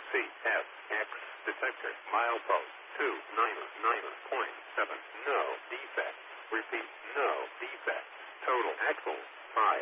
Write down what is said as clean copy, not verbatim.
CSX detector. Milepost 299.7. No defect. Repeat, no defect. Total axles 5.